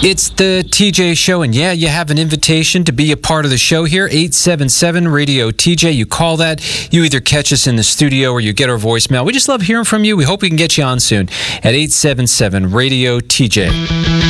It's the TJ Show, and yeah, you have an invitation to be a part of the show here, 877 Radio TJ. You call that, you either catch us in the studio or you get our voicemail. We just love hearing from you. We hope we can get you on soon at 877 Radio TJ.